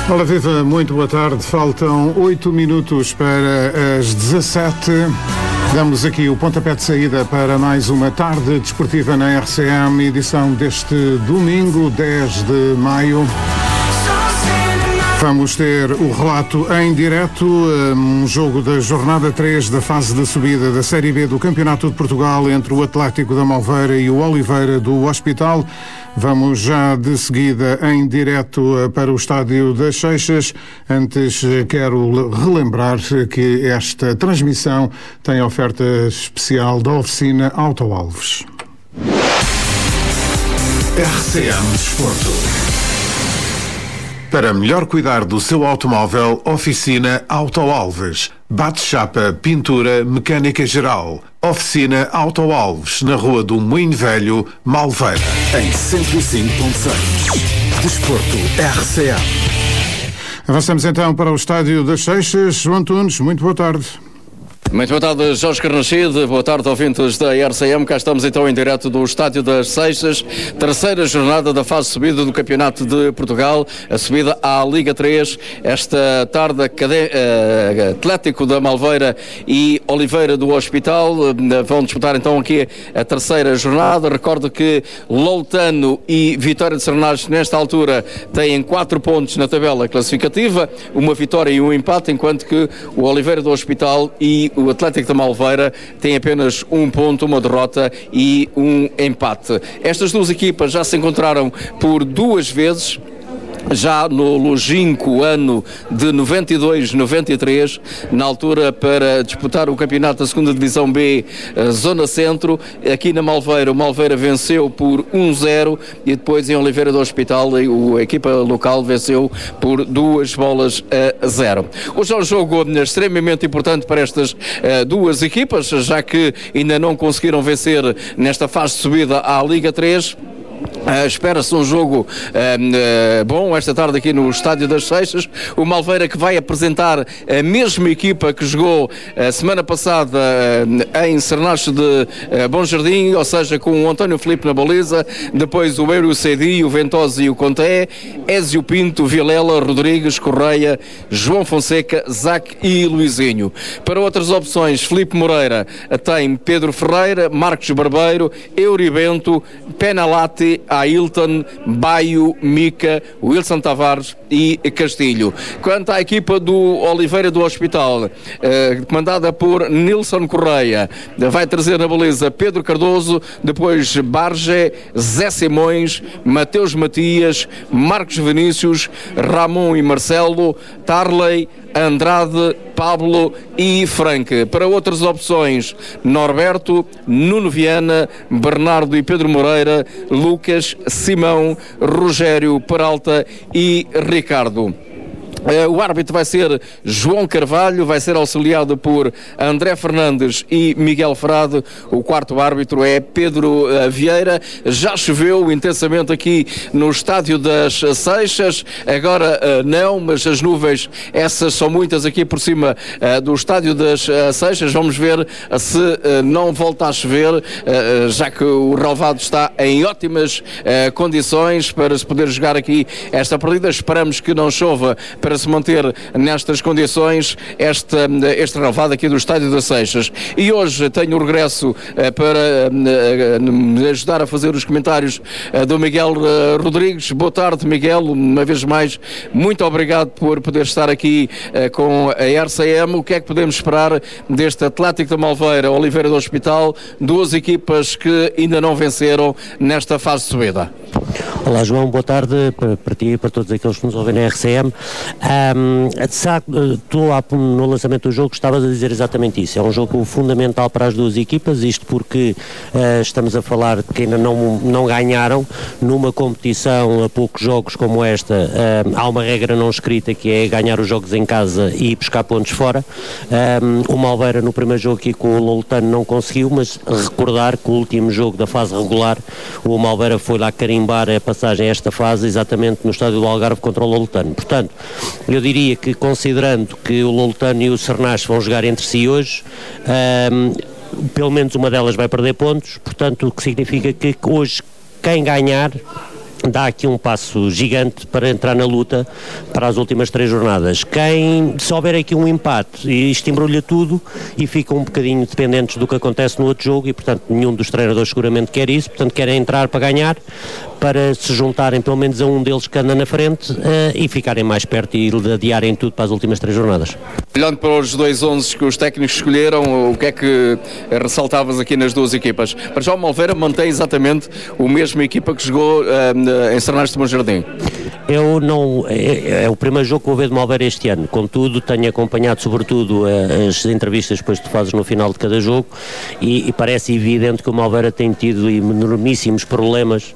Olá, viva, muito boa tarde. Faltam 8 minutos para as 17. Damos aqui o pontapé de saída para mais uma tarde desportiva na RCM, edição deste domingo, 10 de maio. Vamos ter o relato em direto, um jogo da jornada 3 da fase de subida da Série B do Campeonato de Portugal entre o Atlético da Malveira e o Oliveira do Hospital. Vamos já de seguida em direto para o Estádio das Seixas. Antes quero relembrar que esta transmissão tem oferta especial da oficina Auto Alves. RCM Desporto. Para melhor cuidar do seu automóvel, oficina Auto Alves. Bate-chapa, pintura, mecânica geral. Oficina Auto Alves, na Rua do Moinho Velho, Malveira. Em 105.6. Desporto RCM. Avançamos então para o Estádio das Seixas. João Antunes, muito boa tarde. Muito boa tarde, Jorge Carnachide. Boa tarde, ouvintes da RCM. Cá estamos então em direto do Estádio das Seixas, terceira jornada da fase de subida do Campeonato de Portugal, a subida à Liga 3. Esta tarde, Atlético da Malveira e Oliveira do Hospital vão disputar então aqui a terceira jornada. Recordo que Loutano e Vitória de Sernares nesta altura têm 4 pontos na tabela classificativa, uma vitória e um empate, enquanto que o Oliveira do Hospital e o Atlético da Malveira tem apenas 1 ponto, uma derrota e um empate. Estas duas equipas já se encontraram por 2 vezes, já no longínquo ano de 92-93, na altura para disputar o campeonato da 2ª Divisão B, Zona Centro. Aqui na Malveira, o Malveira venceu por 1-0 e depois em Oliveira do Hospital a equipa local venceu por 2-0. Hoje é um jogo extremamente importante para estas duas equipas, já que ainda não conseguiram vencer nesta fase de subida à Liga 3. Espera-se um jogo bom esta tarde aqui no Estádio das Seixas. O Malveira que vai apresentar a mesma equipa que jogou a semana passada em Sernache de Bom Jardim, ou seja, com o António Filipe na baliza, depois o Euro Cedi, o Ventosa e o Conté, Ézio Pinto, Vilela, Rodrigues, Correia, João Fonseca, Zac e Luizinho. Para outras opções, Filipe Moreira tem Pedro Ferreira, Marcos Barbeiro, Euribento, Penalati, Ailton, Baio, Mica, Wilson Tavares e Castilho. Quanto à equipa do Oliveira do Hospital, comandada por Nilson Correia, vai trazer na baliza Pedro Cardoso, depois Barge, Zé Simões, Mateus Matias, Marcos Vinícius, Ramon e Marcelo, Tarley, Andrade, Pablo e Frank. Para outras opções, Norberto, Nuno Viana, Bernardo e Pedro Moreira, Lucas, Simão, Rogério, Peralta e Ricardo. O árbitro vai ser João Carvalho, vai ser auxiliado por André Fernandes e Miguel Frade. O quarto árbitro é Pedro Vieira. Já choveu intensamente aqui no Estádio das Seixas, agora não, mas as nuvens, essas são muitas aqui por cima do Estádio das Seixas. Vamos ver se não volta a chover, já que o relvado está em ótimas condições para se poder jogar aqui esta partida. Esperamos que não chova para se manter nestas condições este relvado aqui do Estádio das Seixas. E hoje tenho o regresso para me ajudar a fazer os comentários do Miguel Rodrigues. Boa tarde, Miguel, uma vez mais, muito obrigado por poder estar aqui com a RCM. O que é que podemos esperar deste Atlético da Malveira, Oliveira do Hospital, duas equipas que ainda não venceram nesta fase de subida? Olá, João, boa tarde para ti e para todos aqueles que nos ouvem na RCM. Tu lá no lançamento do jogo estavas a dizer exatamente isso. É um jogo fundamental para as duas equipas, isto porque estamos a falar de que ainda não ganharam numa competição a poucos jogos como esta. Há uma regra não escrita que é ganhar os jogos em casa e buscar pontos fora. O Malveira no primeiro jogo aqui com o Loutano não conseguiu, mas recordar que o último jogo da fase regular o Malveira foi lá carimbar a passagem a esta fase exatamente no Estádio do Algarve contra o Loutano. Portanto, eu diria que, considerando que o Loutano e o Sernache vão jogar entre si hoje, pelo menos uma delas vai perder pontos, portanto, o que significa que hoje quem ganhar dá aqui um passo gigante para entrar na luta para as últimas 3 jornadas. Se houver aqui um empate, isto embrulha tudo e ficam um bocadinho dependentes do que acontece no outro jogo e, portanto, nenhum dos treinadores seguramente quer isso, portanto, querem entrar para ganhar, para se juntarem pelo menos a um deles que anda na frente e ficarem mais perto e adiarem tudo para as últimas 3 jornadas. Olhando para os 2 11 que os técnicos escolheram, o que é que ressaltavas aqui nas duas equipas? Para já o Malveira mantém exatamente a mesma equipa que jogou em Sernares de Monjardim. É o primeiro jogo que vou ver de Malveira este ano, contudo tenho acompanhado sobretudo as entrevistas depois que tu fazes no final de cada jogo e parece evidente que o Malveira tem tido enormíssimos problemas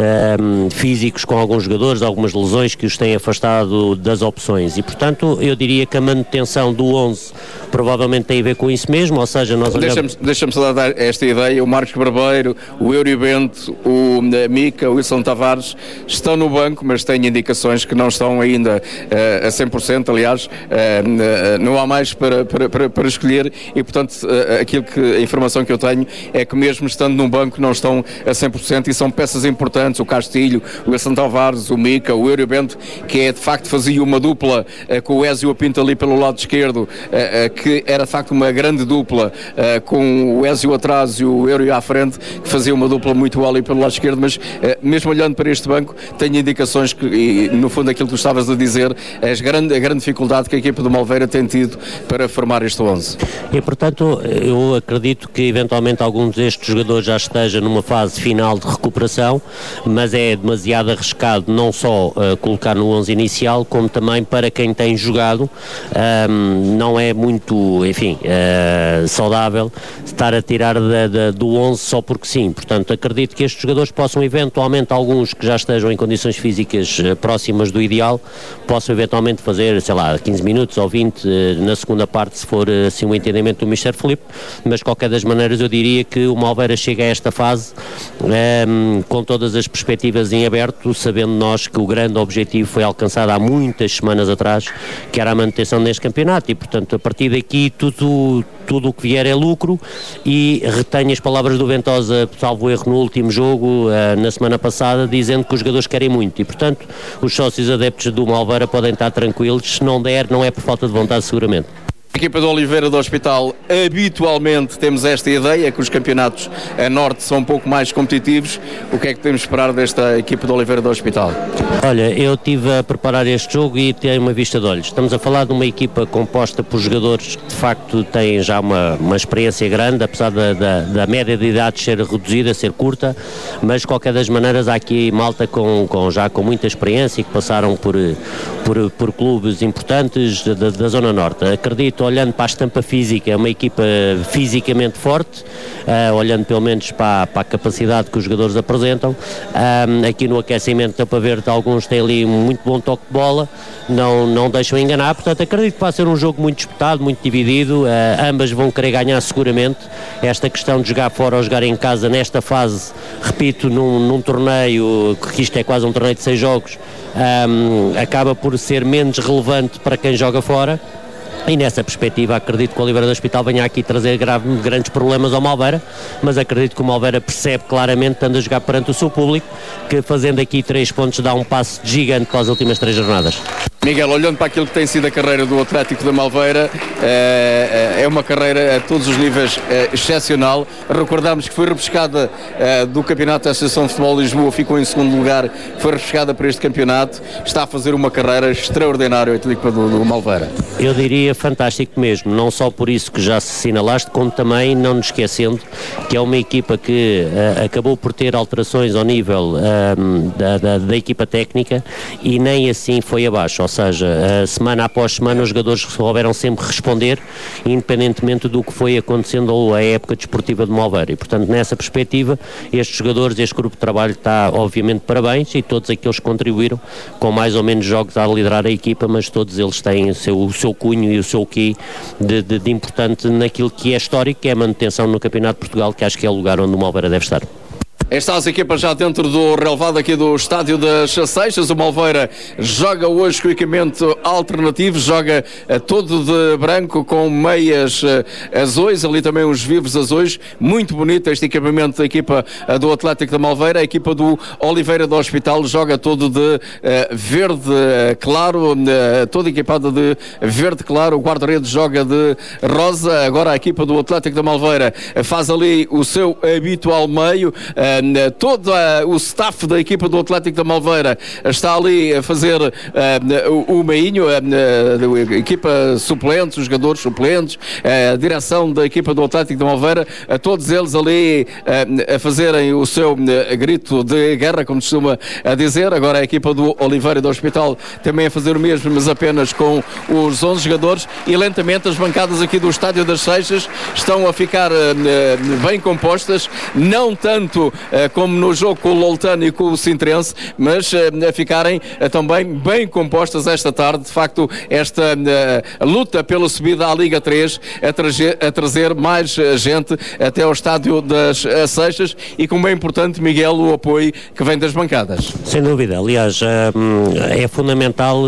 físicos com alguns jogadores, algumas lesões que os têm afastado das opções e portanto eu diria que a manutenção do 11 provavelmente tem a ver com isso mesmo, ou seja, nós olhamos... Deixa-me só dar esta ideia, o Marcos Barbeiro, o Eurico Bento, o Mica, o Wilson Tavares estão no banco, mas têm indicações que não estão ainda a 100%, aliás, não há mais para escolher e portanto a informação que eu tenho é que mesmo estando no banco não estão a 100% e são peças importantes, o Castilho, o Wilson Tavares, o Mica, o Eurico Bento, que de facto fazia uma dupla com o Ezio Pinto ali pelo lado esquerdo, que era de facto uma grande dupla com o Ezio atrás e o Eurico à frente, que fazia uma dupla muito boa ali pelo lado esquerdo, mas mesmo olhando para este banco tenho indicações que, e, no fundo aquilo que tu estavas a dizer, a grande dificuldade que a equipa do Malveira tem tido para formar este 11. E portanto eu acredito que eventualmente alguns destes jogadores já esteja numa fase final de recuperação, mas é demasiado arriscado não só colocar no 11 inicial, como também para quem tem jogado, não é muito, enfim, saudável estar a tirar do 11 só porque sim. Portanto, acredito que estes jogadores possam eventualmente, alguns que já estejam em condições físicas próximas do ideal, possam eventualmente fazer, sei lá, 15 minutos ou 20 na segunda parte, se for assim o entendimento do Mr. Filipe, mas de qualquer das maneiras eu diria que o Malveira chega a esta fase com todas as perspectivas em aberto, sabendo nós que o grande objetivo foi alcançado há muitas semanas atrás, que era a manutenção deste campeonato e, portanto, a partir daqui tudo o que vier é lucro e retenho as palavras do Ventosa, salvo erro no último jogo, na semana passada, dizendo que os jogadores querem muito e, portanto, os sócios adeptos do Malveira podem estar tranquilos, se não der, não é por falta de vontade seguramente. A equipa do Oliveira do Hospital, habitualmente temos esta ideia que os campeonatos a norte são um pouco mais competitivos. O que é que podemos esperar desta equipa do Oliveira do Hospital? Olha, eu estive a preparar este jogo e tenho uma vista de olhos. Estamos a falar de uma equipa composta por jogadores que de facto têm já uma experiência grande, apesar da média de idade ser reduzida, ser curta, mas de qualquer das maneiras há aqui malta já com muita experiência e que passaram por clubes importantes da Zona Norte. Acredito, olhando para a estampa física, é uma equipa fisicamente forte, olhando pelo menos para a capacidade que os jogadores apresentam. Aqui no aquecimento dá para ver que alguns têm ali um muito bom toque de bola, não deixam enganar, portanto acredito que vai ser um jogo muito disputado, muito dividido, ambas vão querer ganhar seguramente. Esta questão de jogar fora ou jogar em casa nesta fase, repito, num torneio, que isto é quase um torneio de 6 jogos, acaba por ser menos relevante para quem joga fora. E nessa perspectiva acredito que o Oliveira do Hospital venha aqui trazer grandes problemas ao Malveira, mas acredito que o Malveira percebe claramente, estando a jogar perante o seu público, que fazendo aqui 3 pontos dá um passo gigante para as últimas 3 jornadas. Miguel, olhando para aquilo que tem sido a carreira do Atlético da Malveira, é uma carreira a todos os níveis excepcional. Recordamos que foi repescada do campeonato da Associação de Futebol de Lisboa, ficou em segundo lugar, foi repescada para este campeonato, está a fazer uma carreira extraordinária o Atlético do Malveira. Eu diria fantástico mesmo, não só por isso que já se assinalaste, como também não nos esquecendo que é uma equipa que acabou por ter alterações ao nível da equipa técnica e nem assim foi abaixo, ou seja, semana após semana os jogadores souberam sempre responder, independentemente do que foi acontecendo a época desportiva de Malveira, e portanto nessa perspectiva estes jogadores, este grupo de trabalho está obviamente parabéns, e todos aqueles que contribuíram com mais ou menos jogos a liderar a equipa, mas todos eles têm o seu cunho e o seu quê de importante naquilo que é histórico, que é a manutenção no Campeonato de Portugal, que acho que é o lugar onde o Malveira deve estar. Está as equipas já dentro do relevado aqui do Estádio das Seixas. O Malveira joga hoje com equipamento alternativo, joga todo de branco com meias azuis, ali também uns vivos azuis. Muito bonito este equipamento da equipa do Atlético da Malveira. A equipa do Oliveira do Hospital joga todo de verde claro, todo equipado de verde claro. O guarda-redes joga de rosa. Agora a equipa do Atlético da Malveira faz ali o seu habitual meio. Todo o staff da equipa do Atlético da Malveira está ali a fazer o meinho, a equipa suplente, os jogadores suplentes, a direção da equipa do Atlético da Malveira, todos eles ali a fazerem o seu grito de guerra, como costuma dizer. Agora a equipa do Oliveira do Hospital também a fazer o mesmo, mas apenas com os 11 jogadores, e lentamente as bancadas aqui do Estádio das Seixas estão a ficar bem compostas, não tanto como no jogo com o Loltano e com o Sintrense, mas a ficarem também bem compostas esta tarde. De facto, esta luta pela subida à Liga 3 a trazer mais gente até ao Estádio das Seixas, e como é importante, Miguel, o apoio que vem das bancadas. Sem dúvida, aliás, é fundamental,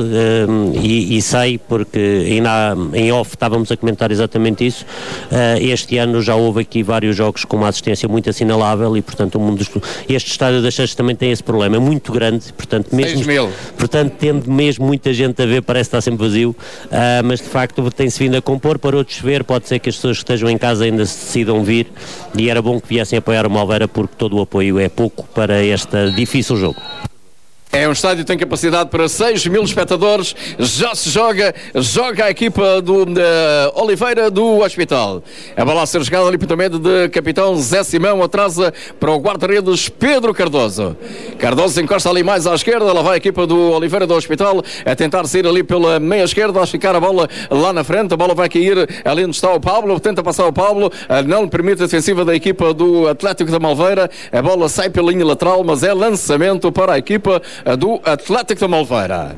e sei, porque ainda em off estávamos a comentar exatamente isso. Este ano já houve aqui vários jogos com uma assistência muito assinalável, e portanto este Estádio das Seixas também tem esse problema, é muito grande, portanto, mesmo, tendo mesmo muita gente a ver, parece que está sempre vazio, mas de facto tem-se vindo a compor. Para outros ver, pode ser que as pessoas que estejam em casa ainda se decidam vir, e era bom que viessem apoiar o Malveira, porque todo o apoio é pouco para este difícil jogo. É um estádio que tem capacidade para 6.000 espectadores. Já se joga a equipa do Oliveira do Hospital. A bola a ser jogada ali por intermédio de capitão Zé Simão, atrasa para o guarda-redes Pedro Cardoso. Cardoso encosta ali mais à esquerda, lá vai a equipa do Oliveira do Hospital a tentar sair ali pela meia esquerda, a ficar a bola lá na frente. A bola vai cair ali onde está o Pablo, tenta passar o Pablo, não lhe permite a defensiva da equipa do Atlético da Malveira. A bola sai pela linha lateral, mas é lançamento para a equipa do Atlético da Malveira.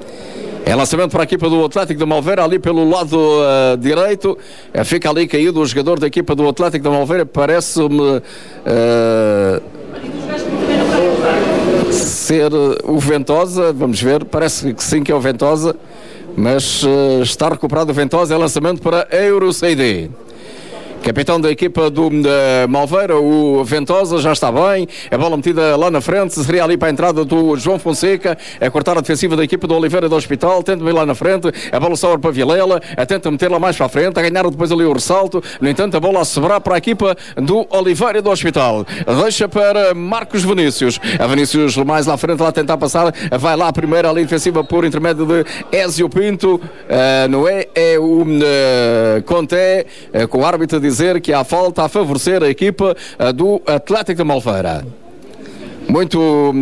É lançamento para a equipa do Atlético da Malveira, ali pelo lado direito. Fica ali caído o jogador da equipa do Atlético da Malveira. Parece-me ser o Ventosa. Vamos ver, parece que sim, que é o Ventosa, mas está recuperado o Ventosa. É lançamento para Euroceide. Capitão da equipa do Malveira, o Ventosa, já está bem. A bola metida lá na frente, seria ali para a entrada do João Fonseca, a cortar a defensiva da equipa do Oliveira do Hospital. Tenta ir lá na frente, a bola sobra para Vilela, tenta metê-la mais para a frente, a ganhar depois ali o ressalto. No entanto, a bola a sobrar para a equipa do Oliveira do Hospital. Deixa para Marcos Vinícius. A Vinícius mais lá à frente, lá a tentar passar. Vai lá a primeira ali defensiva por intermédio de Ézio Pinto. Não é o Conté, com o árbitro a dizer que há falta a favorecer a equipa do Atlético da Malveira. Muito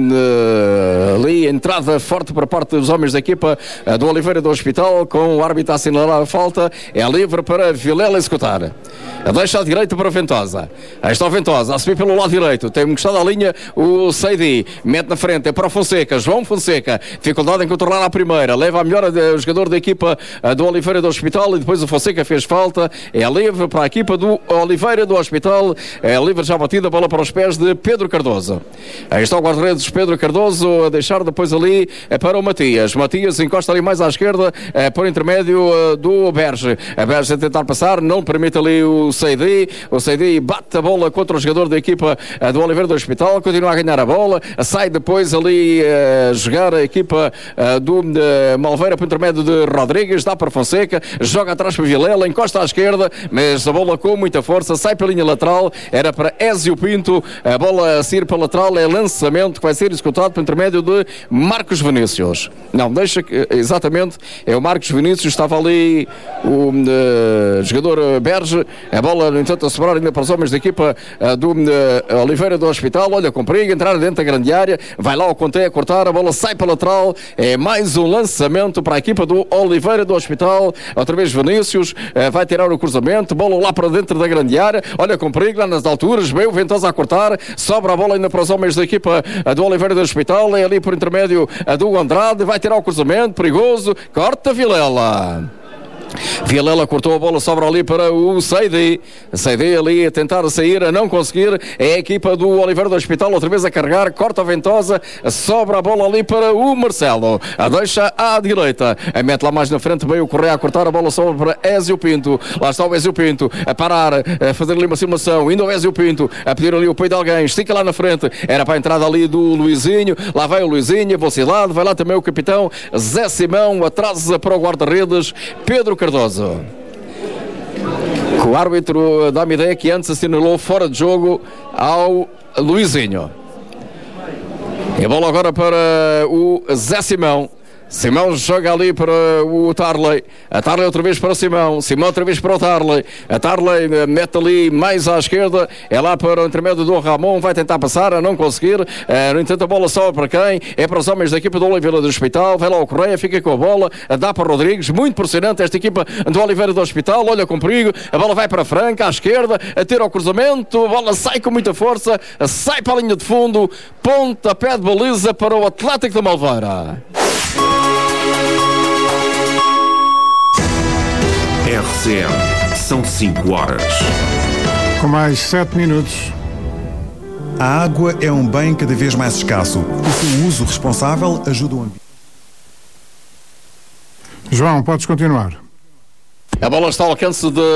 ali, entrada forte por parte dos homens da equipa do Oliveira do Hospital, com o árbitro a assinalar a falta. É livre para Vilela executar. Deixa à direita para Ventosa. Aí está o Ventosa a subir pelo lado direito. Tem encostado à linha o Seidi. Mete na frente, é para o Fonseca. João Fonseca. Dificuldade em controlar a primeira. Leva a melhor o jogador da equipa do Oliveira do Hospital, e depois o Fonseca fez falta. É livre para a equipa do Oliveira do Hospital. É livre já batida, a bola para os pés de Pedro Cardoso. Aí está o guarda-redes Pedro Cardoso a deixar depois ali para o Matias. Matias encosta ali mais à esquerda por intermédio do Berge. A Berge a tentar passar, não permite ali o Seidi. O Seidi bate a bola contra o jogador da equipa do Oliveira do Hospital, continua a ganhar a bola, sai depois ali a jogar a equipa do Malveira por intermédio de Rodrigues, dá para Fonseca, joga atrás para Vilela, encosta à esquerda, mas a bola com muita força, sai pela linha lateral, era para Ézio Pinto, a bola a sair para a lateral, é lançamento que vai ser executado por intermédio de Marcos Vinícius. Não, deixa que, exatamente, é o Marcos Vinícius, estava ali o jogador Berge, a bola, no entanto, a sobrar ainda para os homens da equipa do Oliveira do Hospital. Olha, com perigo, entrar dentro da grande área, vai lá o Conté a cortar, a bola sai para a lateral, é mais um lançamento para a equipa do Oliveira do Hospital. Outra vez Vinícius vai tirar o cruzamento, bola lá para dentro da grande área, olha, com perigo lá nas alturas, bem o Ventosa a cortar, sobra a bola ainda para os homens da equipa do Oliveira do Hospital, é ali por intermédio do Andrade, vai tirar o cruzamento, perigoso, corta Vilela. Vilela cortou a bola, sobra ali para o Seidi. Seidi ali a tentar sair, a não conseguir. É a equipa do Oliveira do Hospital, outra vez a carregar, corta a Ventosa, sobra a bola ali para o Marcelo. A deixa à direita. A mete lá mais na frente, veio o Correia a cortar a bola, sobra para Ézio Pinto. Lá está o Ézio Pinto a parar, a fazer ali uma simulação. Indo o Ézio Pinto a pedir ali o peito de alguém. Estica lá na frente. Era para a entrada ali do Luizinho. Lá vai o Luizinho, velocidade. Vai lá também o capitão Zé Simão. Atrasa para o guarda-redes Pedro Cardoso. O árbitro dá-me ideia que antes assinalou fora de jogo ao Luizinho. E a bola agora para o Zé Simão. Simão joga ali para o Tarley. A Tarley outra vez para o Simão. Simão outra vez para o Tarley. A Tarley mete ali mais à esquerda. É lá para o intermédio do Ramon. Vai tentar passar, a não conseguir. No entanto, a bola sobe para quem? É para os homens da equipa do Oliveira do Hospital. Vai lá o Correia, fica com a bola. Dá para Rodrigues. Muito pressionante esta equipa do Oliveira do Hospital. Olha com perigo. A bola vai para Franca, à esquerda. Atira ao cruzamento. A bola sai com muita força. Sai para a linha de fundo. Pontapé de baliza para o Atlético da Malveira. RCM, são 5 horas. Com mais 7 minutos. A água é um bem cada vez mais escasso. O seu uso responsável ajuda o ambiente. João, podes continuar. A bola está ao alcance de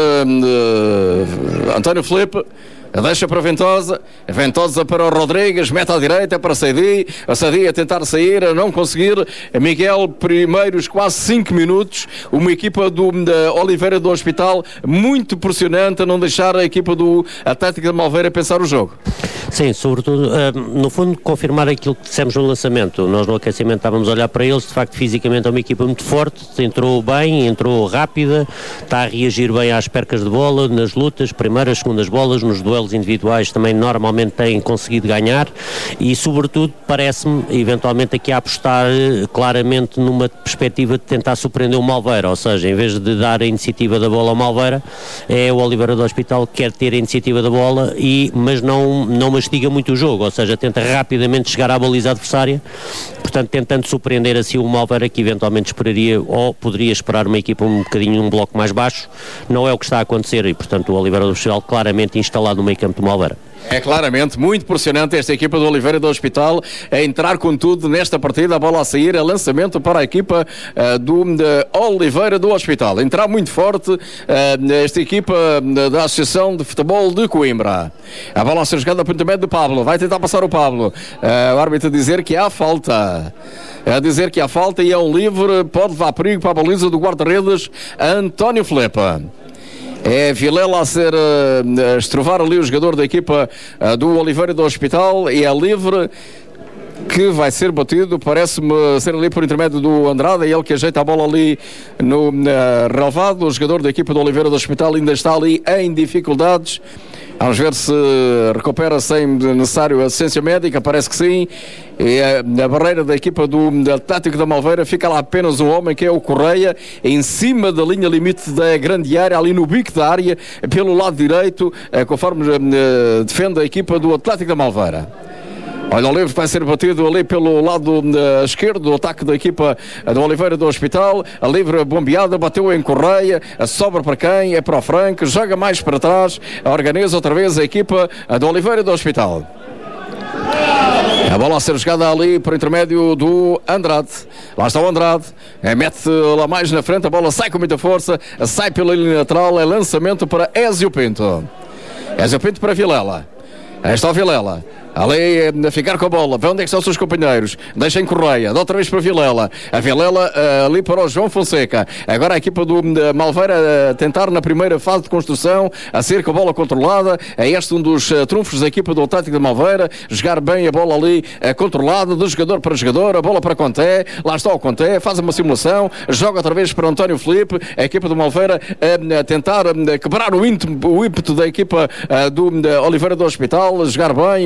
António Filipe. Deixa para Ventosa. Ventosa para o Rodrigues. Mete à direita para Seidi. A Seidi a tentar sair, a não conseguir. Miguel, primeiros quase 5 minutos. Uma equipa do Oliveira do Hospital muito pressionante, a não deixar a equipa do Atlético de Malveira pensar o jogo. Sim, sobretudo, no fundo, confirmar aquilo que dissemos no lançamento. Nós no aquecimento estávamos a olhar para eles. De facto, fisicamente é uma equipa muito forte. Entrou bem, entrou rápida. Está a reagir bem às percas de bola, nas lutas, primeiras, segundas bolas, nos duelos individuais também normalmente têm conseguido ganhar e sobretudo parece-me eventualmente aqui a apostar claramente numa perspectiva de tentar surpreender o Malveira, ou seja, em vez de dar a iniciativa da bola ao Malveira, é o Oliveira do Hospital que quer ter a iniciativa da bola mas não mastiga muito o jogo, ou seja, tenta rapidamente chegar à baliza adversária, portanto tentando surpreender assim o Malveira, que eventualmente esperaria ou poderia esperar uma equipa um bocadinho um bloco mais baixo. Não é o que está a acontecer e portanto o Oliveira do Hospital claramente instalado no meio campo do Malveira. É claramente muito pressionante esta equipa do Oliveira do Hospital a entrar com tudo nesta partida, a bola a sair, a lançamento para a equipa do Oliveira do Hospital. Entrar muito forte esta equipa da Associação de Futebol de Coimbra. A bola a ser jogada para o intermédio de Pablo, vai tentar passar o Pablo. O árbitro a dizer que há falta. A dizer que há falta e é um livre, pode levar perigo para a baliza do guarda-redes António Filipe. É Vilela a ser a estrovar ali o jogador da equipa do Oliveira do Hospital e é livre que vai ser batido, parece-me ser ali por intermédio do Andrade, é ele que ajeita a bola ali no relvado. O jogador da equipa do Oliveira do Hospital ainda está ali em dificuldades. Vamos ver se recupera sem necessário assistência médica, parece que sim. E a barreira da equipa do Atlético da Malveira fica lá apenas um homem, que é o Correia, em cima da linha limite da grande área, ali no bico da área, pelo lado direito, conforme defende a equipa do Atlético da Malveira. Olha, o livre vai ser batido ali pelo lado esquerdo do ataque da equipa do Oliveira do Hospital. A livre bombeada, bateu em Correia, a sobra para quem? É para o Franco, joga mais para trás, organiza outra vez a equipa do Oliveira do Hospital. A bola a ser jogada ali por intermédio do Andrade. Lá está o Andrade, mete lá mais na frente, a bola sai com muita força, sai pela linha lateral, é lançamento para Ézio Pinto. Ézio Pinto para Vilela. Aí está o Vilela. Ali a ficar com a bola, vê onde é que são os seus companheiros, deixa em Correia, dá outra vez para Vilela, a Vilela ali para o João Fonseca. Agora a equipa do Malveira a tentar na primeira fase de construção, a ser com a bola controlada. É este um dos trunfos da equipa do Atlético de Malveira, jogar bem a bola ali controlada, de jogador para jogador, a bola para Conté, lá está o Conté, faz uma simulação, joga outra vez para António Filipe. A equipa do Malveira a tentar quebrar o ímpeto da equipa do Oliveira do Hospital, jogar bem, a equipa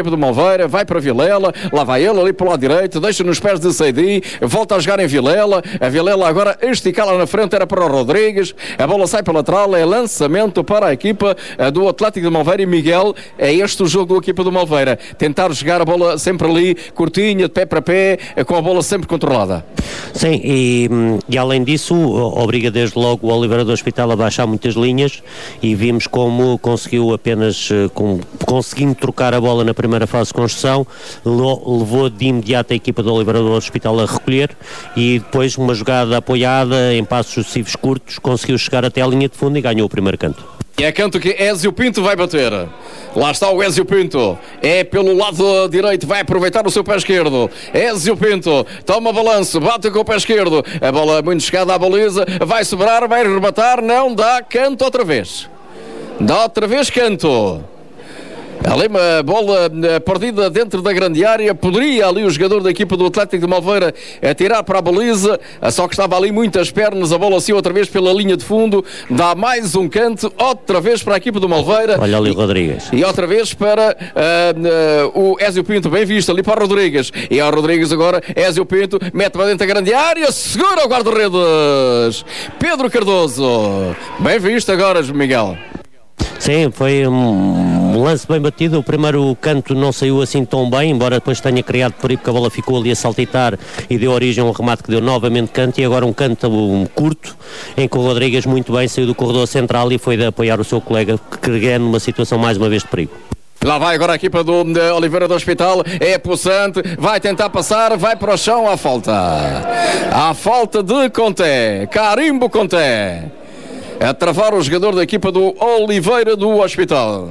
equipa do Malveira, vai para Vilela, lá vai ele ali pelo lado direito, deixa nos pés de Seidi, volta a jogar em Vilela, a Vilela agora esticar lá na frente, era para o Rodrigues, a bola sai para a lateral, é lançamento para a equipa do Atlético de Malveira e Miguel, é este o jogo da equipa do Malveira, tentar jogar a bola sempre ali, curtinha, de pé para pé, com a bola sempre controlada. Sim, e além disso, obriga desde logo o Oliveira do Hospital a baixar muitas linhas e vimos como conseguiu apenas, conseguindo trocar a bola na primeira fase de construção, levou de imediato a equipa do Oliveira do Hospital a recolher e depois uma jogada apoiada em passos sucessivos curtos, conseguiu chegar até a linha de fundo e ganhou o primeiro canto. E é canto que Ézio Pinto vai bater. Lá está o Ézio Pinto. É pelo lado direito, vai aproveitar o seu pé esquerdo. Ézio Pinto toma balanço, bate com o pé esquerdo. A bola muito chegada à baliza, vai sobrar, vai rematar, não dá, canto outra vez. Dá outra vez canto. Ali uma bola perdida dentro da grande área, poderia ali o jogador da equipa do Atlético de Malveira tirar para a baliza, só que estava ali muitas pernas, a bola saiu outra vez pela linha de fundo, dá mais um canto, outra vez para a equipa do Malveira. Olha ali o Rodrigues. E outra vez para o Ézio Pinto, bem visto ali para o Rodrigues. E ao Rodrigues agora, Ézio Pinto, mete para dentro da grande área, segura o guarda-redes. Pedro Cardoso, bem visto agora, Miguel. Sim, foi um lance bem batido. O primeiro canto não saiu assim tão bem, embora depois tenha criado perigo, porque a bola ficou ali a saltitar e deu origem a um remate que deu novamente canto, e agora um canto curto, em que o Rodrigues muito bem saiu do corredor central e foi de apoiar o seu colega, criando uma situação mais uma vez de perigo. Lá vai agora a equipa do Oliveira do Hospital, é possante, vai tentar passar, vai para o chão, à falta. À falta de Conté, Carimbo Conté. A travar o jogador da equipa do Oliveira do Hospital.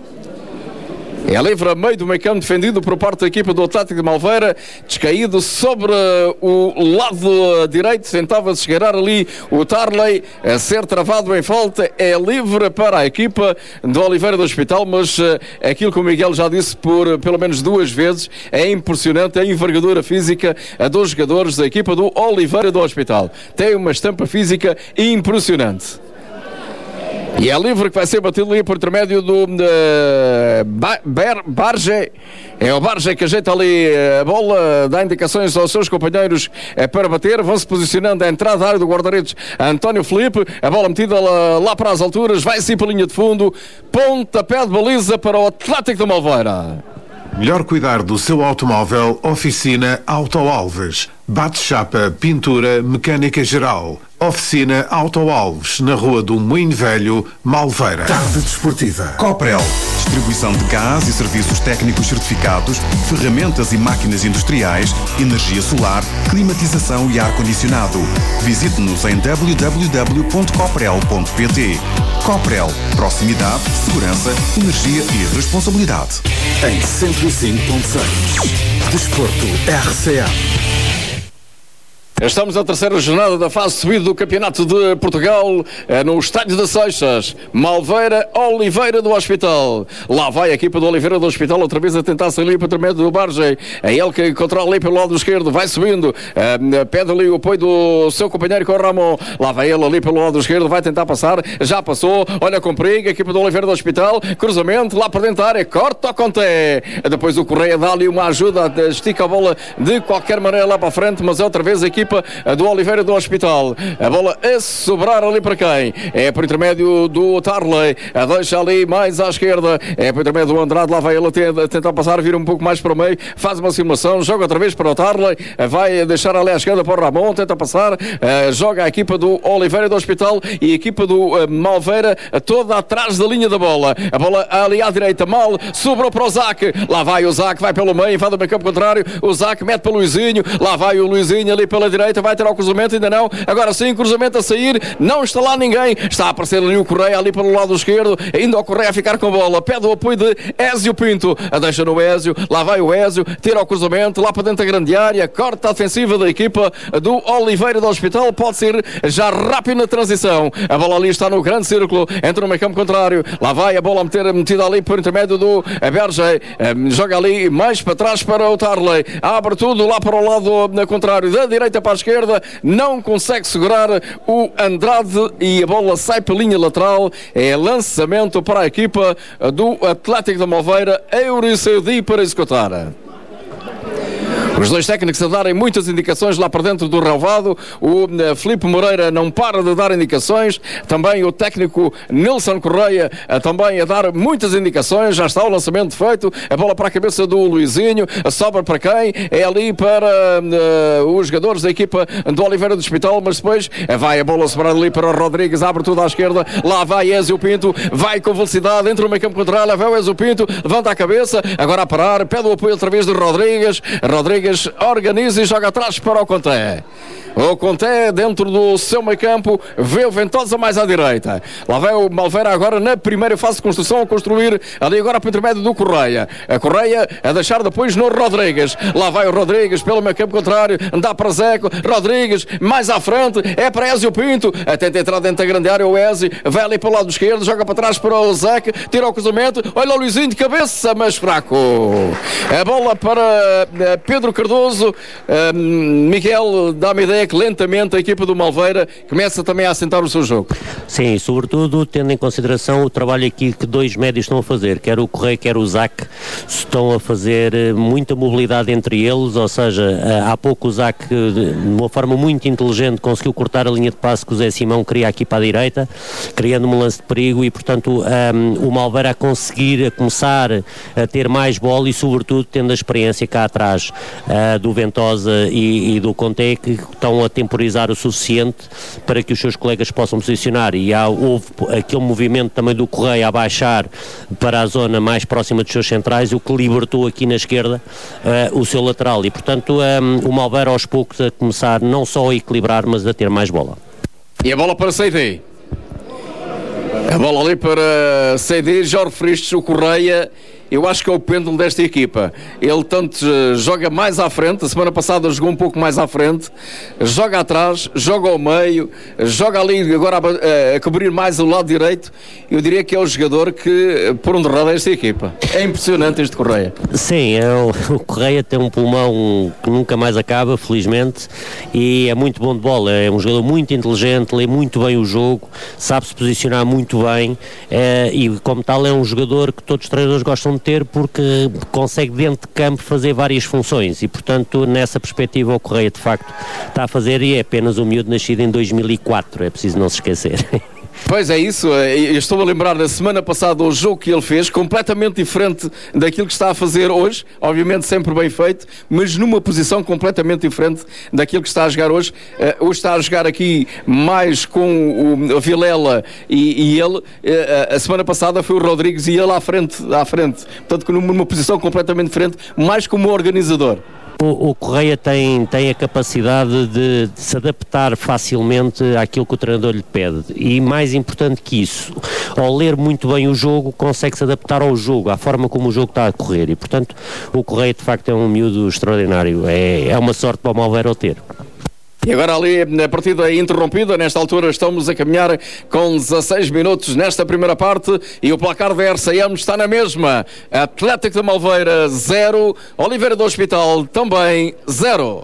É livre a meio do meio campo, defendido por parte da equipa do Atlético de Malveira, descaído sobre o lado direito, tentava chegar ali o Tarley, a ser travado em falta, é livre para a equipa do Oliveira do Hospital, mas aquilo que o Miguel já disse por pelo menos duas vezes, é impressionante a envergadura física dos jogadores da equipa do Oliveira do Hospital. Tem uma estampa física impressionante. E é livre que vai ser batido ali por intermédio do Barge. É o Barge que ajeita ali a bola, dá indicações aos seus companheiros para bater. Vão-se posicionando à entrada da área do guarda-redes António Filipe. A bola metida lá para as alturas, vai sim para a linha de fundo. Pontapé de baliza para o Atlético de Malveira. Melhor cuidar do seu automóvel, oficina Auto Alves. Bate-chapa, pintura, mecânica geral. Oficina Auto Alves, na Rua do Moinho Velho, Malveira. Tarde desportiva. Coprel. Distribuição de gás e serviços técnicos certificados, ferramentas e máquinas industriais, energia solar, climatização e ar-condicionado. Visite-nos em www.coprel.pt. Coprel. Proximidade, segurança, energia e responsabilidade. Em 105.6. Desporto RCA. Estamos na terceira jornada da fase subida do Campeonato de Portugal, no Estádio das Seixas. Malveira, Oliveira do Hospital. Lá vai a equipa do Oliveira do Hospital, outra vez a tentar sair ali para o intermédio do Barge. É ele que controla ali pelo lado esquerdo, vai subindo, pede ali o apoio do seu companheiro com o Ramon. Lá vai ele ali pelo lado esquerdo, vai tentar passar, já passou, olha com perigo, a equipa do Oliveira do Hospital, cruzamento, lá para dentro da área, corta o Conté. Depois o Correia dá ali uma ajuda, estica a bola de qualquer maneira lá para a frente, mas é outra vez a equipa do Oliveira do Hospital. A bola a sobrar ali para quem? É por intermédio do Tarley, a deixa ali mais à esquerda, é por intermédio do Andrade, lá vai ele tentar passar, vira um pouco mais para o meio, faz uma simulação, joga outra vez para o Tarley, vai deixar ali à esquerda para o Ramon, tenta passar, joga a equipa do Oliveira do Hospital e a equipa do Malveira toda atrás da linha da bola. A bola ali à direita, mal, sobrou para o Zac, lá vai o Zac, vai pelo meio, vai do meio campo contrário, o Zac mete para o Luizinho, lá vai o Luizinho ali pela direita, vai ter ao cruzamento, ainda não, agora sim, cruzamento a sair, não está lá ninguém, está a aparecer ali o Correia, ali pelo lado esquerdo, ainda o Correia a ficar com a bola, pede o apoio de Ézio Pinto, a deixa no Ézio, lá vai o Ézio, tira ao cruzamento, lá para dentro da grande área, corta a defensiva da equipa do Oliveira do Hospital, pode ser já rápido na transição, a bola ali está no grande círculo, entra no meio campo contrário, lá vai a bola metida ali por intermédio do Berge, joga ali mais para trás para o Tarley, abre tudo lá para o lado contrário, da direita para para a esquerda, não consegue segurar o Andrade e a bola sai pela linha lateral. É lançamento para a equipa do Atlético da Malveira, Euriceudi para executar. Os dois técnicos a darem muitas indicações lá para dentro do relvado. O Filipe Moreira não para de dar indicações. Também o técnico Nilson Correia também a dar muitas indicações. Já está o lançamento feito. A bola para a cabeça do Luizinho. A sobra para quem? É ali para os jogadores da equipa do Oliveira do Hospital. Mas depois vai a bola sobrada ali para o Rodrigues. Abre tudo à esquerda. Lá vai Ezio Pinto. Vai com velocidade. Entra no meio campo contrário. Lá vai o Ezio Pinto. Levanta a cabeça. Agora a parar. Pede o apoio outra vez do Rodrigues. Rodrigues organiza e joga atrás para o Conté. O Conté dentro do seu meio campo, vê o Ventosa mais à direita. Lá vai o Malveira agora na primeira fase de construção, a construir ali agora para o intermédio do Correia. A Correia a deixar depois no Rodrigues. Lá vai o Rodrigues pelo meio campo contrário, dá para Zeco. Rodrigues mais à frente, é para Ezio Pinto. Tenta entrar dentro da grande área o Ezio, vai ali para o lado esquerdo, joga para trás para o Zeco, tira o cruzamento. Olha o Luizinho de cabeça, mas fraco. A bola para Pedro Cardoso. Miguel, dá-me ideia que lentamente a equipa do Malveira começa também a assentar o seu jogo. Sim, sobretudo tendo em consideração o trabalho aqui que dois médios estão a fazer, quer o Correia, quer o Zac, estão a fazer muita mobilidade entre eles, ou seja, há pouco o Zac, de uma forma muito inteligente, conseguiu cortar a linha de passe que o Zé Simão queria aqui para a direita, criando um lance de perigo e, portanto, o Malveira a conseguir a começar a ter mais bola e, sobretudo, tendo a experiência cá atrás do Ventosa e do Conté, que estão a temporizar o suficiente para que os seus colegas possam posicionar, e houve aquele movimento também do Correia a baixar para a zona mais próxima dos seus centrais, o que libertou aqui na esquerda o seu lateral, e portanto o Malveira aos poucos a começar não só a equilibrar, mas a ter mais bola. E a bola para CD. A bola ali para CD, já referiste o Correia. Eu acho que é o pêndulo desta equipa. Ele tanto joga mais à frente, a semana passada jogou um pouco mais à frente, joga atrás, joga ao meio, joga ali agora a cobrir mais o lado direito. Eu diria que é o jogador que por onde roda esta equipa. É impressionante este Correia. Sim, o Correia tem um pulmão que nunca mais acaba, felizmente, e é muito bom de bola. É um jogador muito inteligente, lê muito bem o jogo, sabe se posicionar muito bem, e como tal é um jogador que todos os treinadores gostam de ter, porque consegue dentro de campo fazer várias funções, e portanto nessa perspectiva o Correia de facto está a fazer, e é apenas um miúdo nascido em 2004, é preciso não se esquecer. Pois é isso, eu estou a lembrar da semana passada o jogo que ele fez, completamente diferente daquilo que está a fazer hoje, obviamente sempre bem feito, mas numa posição completamente diferente daquilo que está a jogar hoje. Hoje está a jogar aqui mais com o Vilela e ele, a semana passada foi o Rodrigues e ele à frente, portanto numa posição completamente diferente, mais como organizador. O Correia tem a capacidade de se adaptar facilmente àquilo que o treinador lhe pede, e mais importante que isso, ao ler muito bem o jogo, consegue se adaptar ao jogo, à forma como o jogo está a correr, e portanto o Correia de facto é um miúdo extraordinário, é uma sorte para o Malveira o ter. E agora ali a partida é interrompida, nesta altura estamos a caminhar com 16 minutos nesta primeira parte e o placar da RCM está na mesma. Atlético de Malveira 0, Oliveira do Hospital também 0.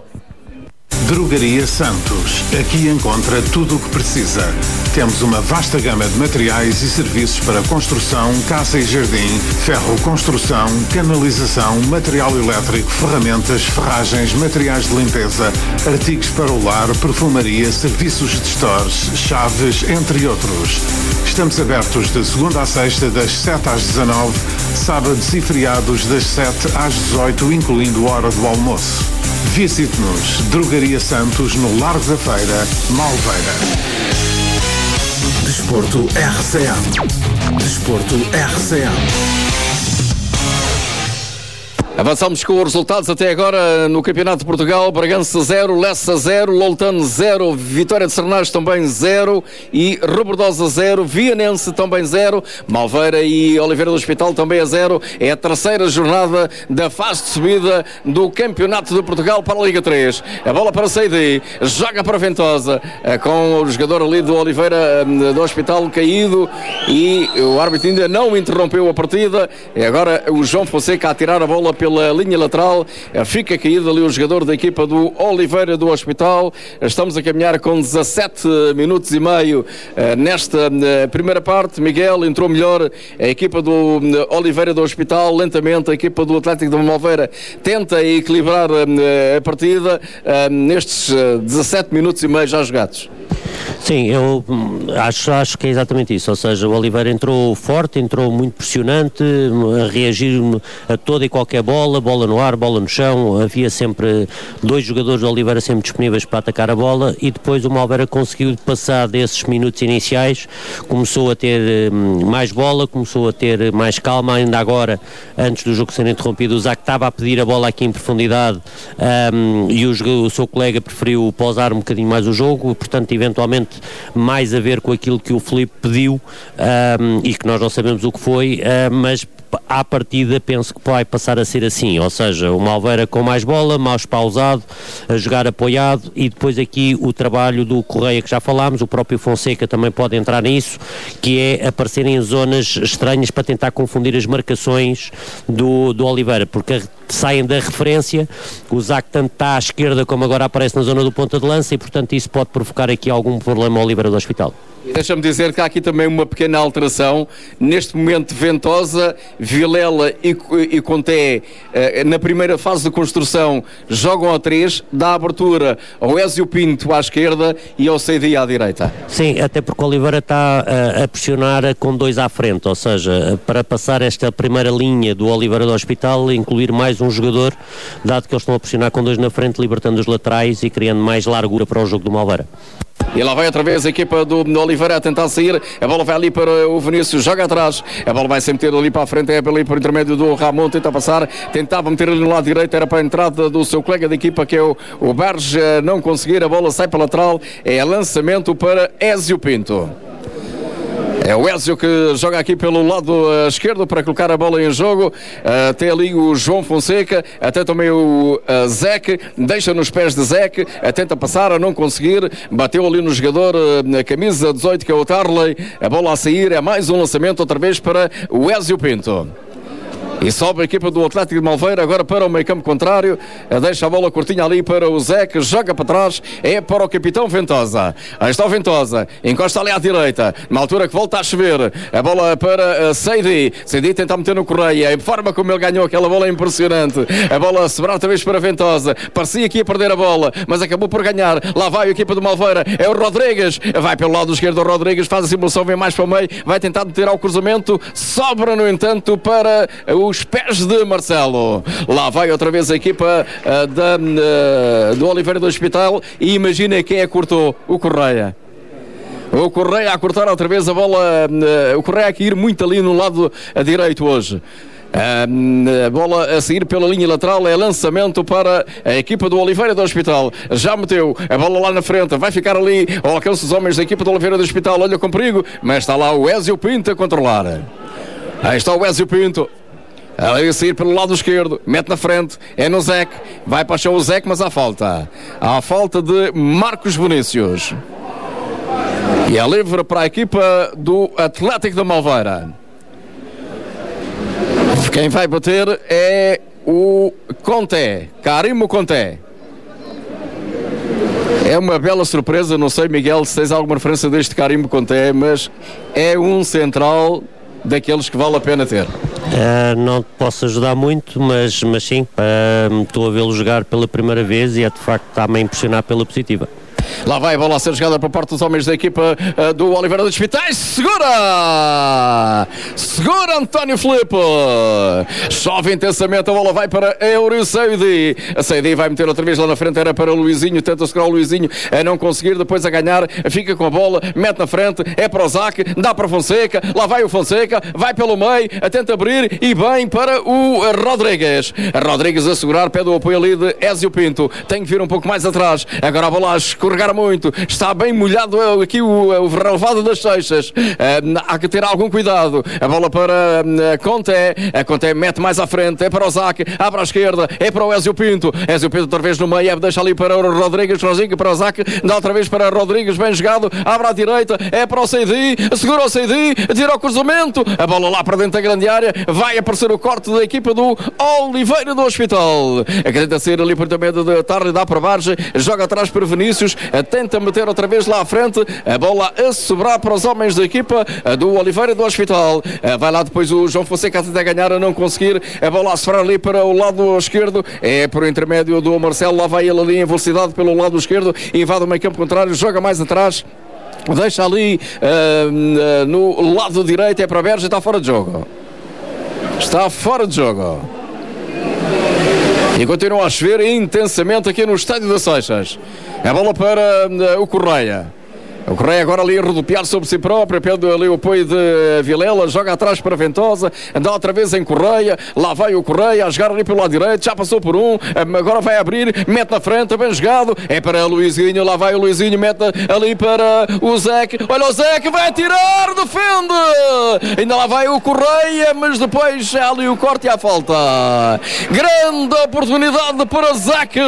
Drogaria Santos. Aqui encontra tudo o que precisa. Temos uma vasta gama de materiais e serviços para construção, casa e jardim, ferro, construção, canalização, material elétrico, ferramentas, ferragens, materiais de limpeza, artigos para o lar, perfumaria, serviços de stores, chaves, entre outros. Estamos abertos de segunda à sexta, das 7 às 19, sábados e feriados das 7 às 18, incluindo a hora do almoço. Visite-nos, Drogaria Santos, no Largo da Feira, Malveira. Desporto RCM. Desporto RCM. Avançamos com os resultados até agora no Campeonato de Portugal. Bragança 0, Lessa 0, Loutano 0, Vitória de Sernais também 0 e Rebordosa 0, Vianense também 0, Malveira e Oliveira do Hospital também a 0. É a terceira jornada da fase de subida do Campeonato de Portugal para a Liga 3. A bola para Seidi, joga para Ventosa, com o jogador ali do Oliveira do Hospital caído, e o árbitro ainda não interrompeu a partida. E agora o João Fonseca a tirar a bola pelo pela linha lateral, fica caído ali o jogador da equipa do Oliveira do Hospital. Estamos a caminhar com 17 minutos e meio nesta primeira parte. Miguel, entrou melhor a equipa do Oliveira do Hospital, lentamente a equipa do Atlético de Malveira tenta equilibrar a partida nestes 17 minutos e meio já jogados. Sim, eu acho que é exatamente isso, ou seja, o Oliveira entrou forte, entrou muito pressionante, a reagir a toda e qualquer bola no ar, bola no chão, havia sempre dois jogadores do Oliveira sempre disponíveis para atacar a bola, e depois o Malveira conseguiu passar desses minutos iniciais, começou a ter mais bola, começou a ter mais calma. Ainda agora, antes do jogo ser interrompido, o Zac estava a pedir a bola aqui em profundidade, e o seu colega preferiu pausar um bocadinho mais o jogo, portanto, eventualmente mais a ver com aquilo que o Filipe pediu, e que nós não sabemos o que foi, mas à partida penso que vai passar a ser assim, ou seja, o Malveira com mais bola, mais pausado, a jogar apoiado, e depois aqui o trabalho do Correia que já falámos, o próprio Fonseca também pode entrar nisso, que é aparecer em zonas estranhas para tentar confundir as marcações do Oliveira, porque saem da referência, o Zac tanto está à esquerda como agora aparece na zona do ponta de lança, e portanto isso pode provocar aqui algum problema ao Oliveira do Hospital. Deixa-me dizer que há aqui também uma pequena alteração. Neste momento, Ventosa, Vilela e Conté, na primeira fase de construção, jogam a 3, dá abertura ao Ézio Pinto à esquerda e ao Seidi à direita. Sim, até porque o Oliveira está a pressionar com 2 à frente, ou seja, para passar esta primeira linha do Oliveira do Hospital, incluir mais um jogador, dado que eles estão a pressionar com 2 na frente, libertando os laterais e criando mais largura para o jogo do Malveira. E lá vai outra vez a equipa do Oliveira a tentar sair, a bola vai ali para o Vinícius, joga atrás, a bola vai sempre ter ali para a frente, é ali por intermédio do Ramon, tenta passar, tentava meter ali no lado direito, era para a entrada do seu colega de equipa que é o Berge, não conseguir, a bola sai para a lateral, é lançamento para Ézio Pinto. É o Ézio que joga aqui pelo lado esquerdo para colocar a bola em jogo. Tem ali o João Fonseca, até também o Zec, deixa nos pés de Zec, tenta passar a não conseguir, bateu ali no jogador na camisa 18 que é o Tarley, a bola a sair, é mais um lançamento outra vez para o Ézio Pinto. E sobe a equipa do Atlético de Malveira agora para o meio campo contrário, deixa a bola curtinha ali para o Zé, que joga para trás, é para o capitão Ventosa. Aí está o Ventosa, encosta ali à direita, na altura que volta a chover, a bola para Seidi, Seidi tenta meter no Correia, a forma como ele ganhou aquela bola é impressionante, a bola a sobrar outra vez para Ventosa, parecia que ia perder a bola, mas acabou por ganhar, lá vai a equipa do Malveira, é o Rodrigues, vai pelo lado esquerdo o Rodrigues, faz a simulação, vem mais para o meio, vai tentar meter ao cruzamento, sobra no entanto para os pés de Marcelo. Lá vai outra vez a equipa do Oliveira do Hospital e imagina quem é que cortou, o Correia. O Correia a cortar outra vez a bola, o Correia a cair muito ali no lado direito hoje. A bola a seguir pela linha lateral é lançamento para a equipa do Oliveira do Hospital, já meteu a bola lá na frente, vai ficar ali ao alcance dos homens da equipa do Oliveira do Hospital, olha com perigo, mas está lá o Ézio Pinto a controlar. Aí está o Ézio Pinto a sair pelo lado esquerdo, mete na frente, é no Zec, vai para o chão o Zec, mas há falta de Marcos Vinícius, e é livre para a equipa do Atlético da Malveira. Quem vai bater é o Conté, Carimo Conté. É uma bela surpresa, não sei, Miguel, se tens alguma referência deste Carimo Conté, mas é um central daqueles que vale a pena ter. Não te posso ajudar muito, mas sim, estou a vê-lo jogar pela primeira vez e é de facto está-me a impressionar pela positiva. Lá vai a bola a ser jogada por parte dos homens da equipa do Oliveira dos Hospitais. Segura António Filipe. Chove intensamente, a bola vai para Euro Seidi. A Seidi vai meter outra vez lá na frente, era para o Luizinho, tenta segurar o Luizinho, a não conseguir, depois a ganhar, fica com a bola, mete na frente, é para o Zac, dá para Fonseca, lá vai o Fonseca, vai pelo meio, tenta abrir e bem para o Rodrigues. A Rodrigues a segurar, pede o apoio ali de Ézio Pinto, tem que vir um pouco mais atrás, agora a bola a escorrer escorregar muito, está bem molhado aqui o relevado das Seixas, há que ter algum cuidado. A bola para Conté, a Conté mete mais à frente, é para o Zac, abre à esquerda, é para o Ezio Pinto outra vez no meio, deixa ali para o Rodrigues para o Zac, dá outra vez para Rodrigues, bem jogado, abre à direita, é para o Seidi, segura o Seidi, tira o cruzamento, a bola lá para dentro da grande área, vai aparecer o corte da equipa do Oliveira do Hospital, acredita ser ali por intermédio de Tarli, dá para Barge, joga atrás para Vinícius, tenta meter outra vez lá à frente, a bola a sobrar para os homens da equipa do Oliveira do Hospital, vai lá depois o João Fonseca a tentar ganhar, a não conseguir, a bola a sobrar ali para o lado esquerdo, é por intermédio do Marcelo, lá vai ele ali em velocidade pelo lado esquerdo, invade o meio campo contrário, joga mais atrás, deixa ali no lado direito, é para Berge, está fora de jogo. Está fora de jogo. E continua a chover intensamente aqui no Estádio das Seixas. A bola para o Correia. O Correia agora ali a rodopiar sobre si próprio, pede ali o apoio de Vilela, joga atrás para Ventosa, anda outra vez em Correia, lá vai o Correia a jogar ali pelo lado direito, já passou por um, agora vai abrir, mete na frente, bem jogado, é para Luizinho, lá vai o Luizinho, mete ali para o Zeke, olha o Zeke, vai atirar, defende, ainda lá vai o Correia, mas depois é ali o corte e a falta. Grande oportunidade para Zeke,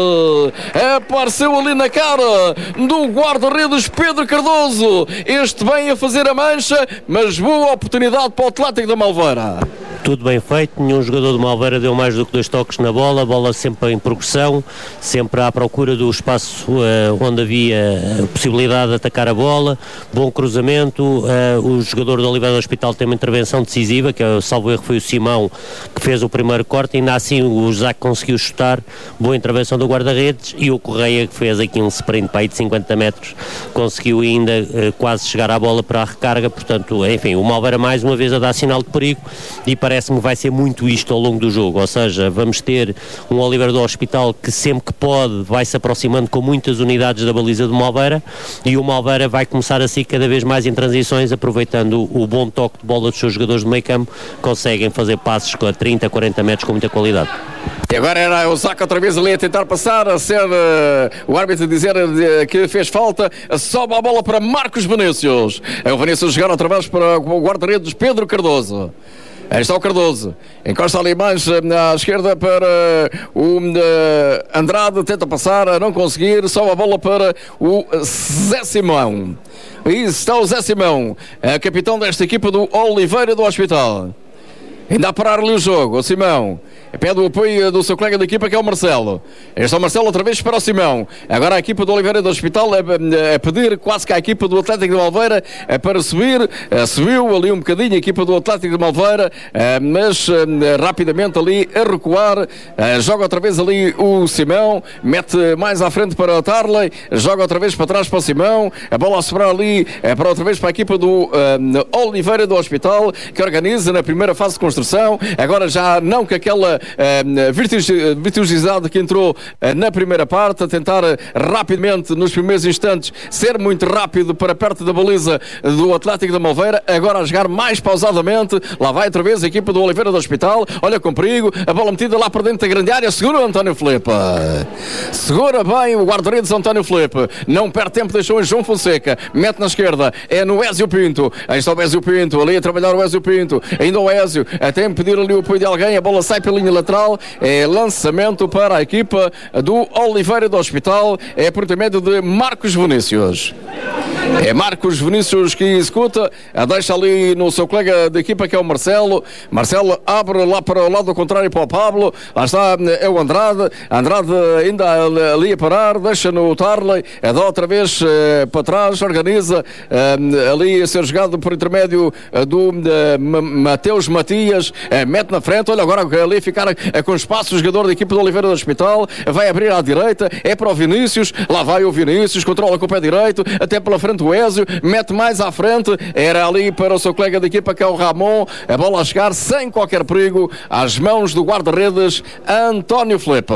apareceu ali na cara do guarda-redes Pedro Cardoso, este vem a fazer a mancha, mas boa oportunidade para o Atlético da Malveira. Tudo bem feito, nenhum jogador do Malveira deu mais do que 2 toques na bola, a bola sempre em progressão, sempre à procura do espaço onde havia possibilidade de atacar a bola, bom cruzamento, o jogador do Oliveira do Hospital tem uma intervenção decisiva, que salvo erro foi o Simão que fez o primeiro corte, ainda assim o Zac conseguiu chutar, boa intervenção do guarda-redes, e o Correia que fez aqui um sprint para aí de 50 metros, conseguiu ainda quase chegar à bola para a recarga, portanto, enfim, o Malveira mais uma vez a dar sinal de perigo, e parece-me que vai ser muito isto ao longo do jogo, ou seja, vamos ter um Oliveira do Hospital que sempre que pode vai se aproximando com muitas unidades da baliza do Malveira, e o Malveira vai começar a ser cada vez mais em transições, aproveitando o bom toque de bola dos seus jogadores do meio campo, conseguem fazer passos com 30, 40 metros com muita qualidade. E agora era o Zac outra vez ali a tentar passar, a ser o árbitro a dizer que fez falta, sobe a bola para Marcos Vinícius, é o Vinícius jogar outra vez para o guarda-redes Pedro Cardoso. Aí está o Cardoso, encosta ali mais à esquerda para o Andrade, tenta passar, a não conseguir, sobe a bola para o Zé Simão. Aí está o Zé Simão, capitão desta equipa do Oliveira do Hospital. Ainda a parar-lhe o jogo, o Simão. Pede o apoio do seu colega da equipa, que é o Marcelo. Este é o Marcelo outra vez para o Simão. Agora a equipa do Oliveira do Hospital a pedir quase que a equipa do Atlético de Malveira para subir. Subiu ali um bocadinho a equipa do Atlético de Malveira, mas rapidamente ali a recuar. Joga outra vez ali o Simão, mete mais à frente para o Tarley, joga outra vez para trás para o Simão. A bola a sobrar ali para outra vez para a equipa do Oliveira do Hospital, que organiza na primeira fase de construção. Agora já não com aquela virtuosidade que entrou na primeira parte, a tentar rapidamente nos primeiros instantes ser muito rápido para perto da baliza do Atlético da Malveira, agora a jogar mais pausadamente. Lá vai outra vez a equipa do Oliveira do Hospital, olha com perigo, a bola metida lá para dentro da grande área, segura o António Filipe, segura bem o guarda-redes António Filipe, não perde tempo, deixou em João Fonseca, mete na esquerda, é no Ezio Pinto, aí está o Ezio Pinto, ali a trabalhar o Ezio Pinto, ainda o Ezio, até pedir ali o apoio de alguém, a bola sai pela linha lateral, é lançamento para a equipa do Oliveira do Hospital, é por intermédio de Marcos Vinícius. É Marcos Vinícius que executa, deixa ali no seu colega de equipa, que é o Marcelo. Marcelo abre lá para o lado contrário para o Pablo, lá está é o Andrade ainda ali a parar, deixa no Tarley, dá outra vez para trás, organiza ali a ser jogado por intermédio do Mateus Matias, mete na frente, olha agora ali ficar com espaço o jogador da equipa do Oliveira do Hospital, vai abrir à direita, é para o Vinícius, lá vai o Vinícius, controla com o pé direito, até pela frente o Ezio, mete mais à frente, era ali para o seu colega de equipa, que é o Ramon, a bola a chegar sem qualquer perigo às mãos do guarda-redes António Filipe.